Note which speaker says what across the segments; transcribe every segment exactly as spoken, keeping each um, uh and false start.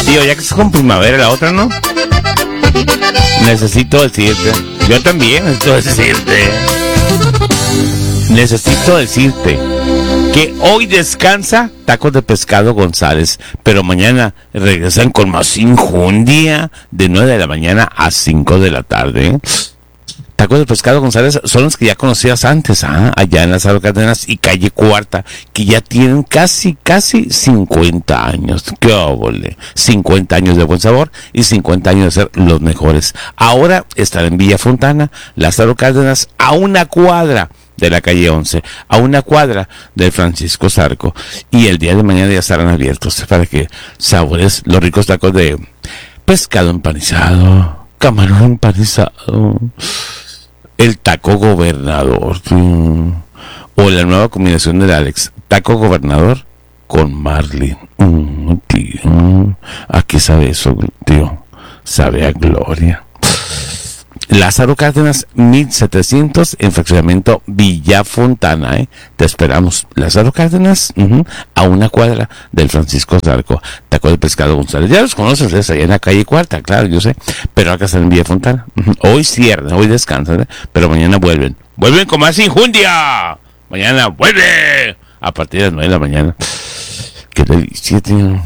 Speaker 1: Tío, ya que es con primavera la otra, ¿no? Necesito decirte. Yo también necesito decirte. Necesito decirte que hoy descansa Tacos de Pescado González, pero mañana regresan con más injundia de nueve de la mañana a cinco de la tarde. Tacos de Pescado González son los que ya conocías antes, ¿ah? Allá en Lázaro Cárdenas y Calle Cuarta, que ya tienen casi, casi cincuenta años. ¡Qué óvole! cincuenta años de buen sabor y cincuenta años de ser los mejores. Ahora están en Villa Fontana, Lázaro Cárdenas, a una cuadra de la calle once, a una cuadra de Francisco Zarco, y el día de mañana ya estarán abiertos para que sabores los ricos tacos de pescado empanizado, camarón empanizado, el taco gobernador, tío, o la nueva combinación del Alex, taco gobernador con marlin. Mm, tío, ¿a qué sabe eso, tío? Sabe a gloria. Lázaro Cárdenas, mil setecientos, en fraccionamiento Villa Fontana, ¿eh? Te esperamos. Lázaro Cárdenas, uh-huh, a una cuadra del Francisco Zarco. Taco de Pescado González. Ya los conoces, es allá en la calle Cuarta, claro, yo sé. Pero acá están en Villa Fontana. Uh-huh. Hoy cierran, hoy descansan, ¿eh? Pero mañana vuelven. ¡Vuelven con más injundia! Mañana vuelve a partir de las nueve de la mañana. ¡Qué delicia, tío!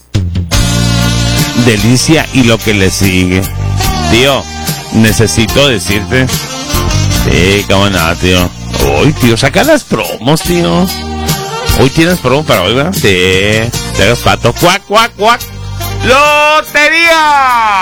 Speaker 1: Delicia y lo que le sigue. Tío, necesito decirte. Sí, cómo no, tío. Hoy, tío, saca las promos, tío. Hoy tienes promo para hoy, ¿verdad? Sí. Te hagas pato. ¡Cuac, cuac, cuac! ¡Lotería!